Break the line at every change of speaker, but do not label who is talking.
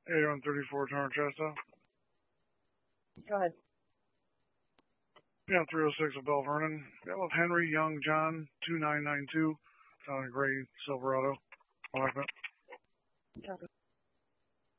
8134 Torrent Chester.
Go ahead.
Yeah, 306 of Bell Vernon. Yeah, with Henry Young John 2992. Gray Silverado. Blackman.
Copy.